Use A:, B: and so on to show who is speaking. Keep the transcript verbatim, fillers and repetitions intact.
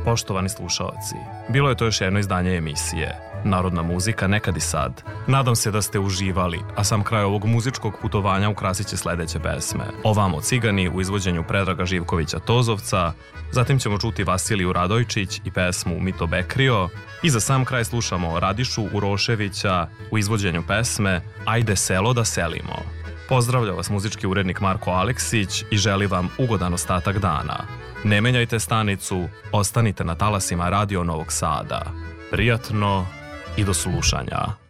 A: Poštovani slušaoci, bilo je to još jedno izdanje emisije Narodna muzika nekad i sad. Nadam se da ste uživali, a sam kraj ovog muzičkog putovanja ukrasit će sledeće pesme. Ovamo Cigani u izvođenju Predraga Živkovića Tozovca, zatim ćemo čuti Vasiliju Radojčić i pesmu Mito Bekrio i za sam kraj slušamo Radišu Uroševića u izvođenju pesme Ajde selo da selimo. Pozdravlja vas muzički urednik Marko Aleksić i želi vam ugodan ostatak dana. Ne menjajte stanicu, ostanite na talasima Radio Novog Sada. Prijatno i do slušanja.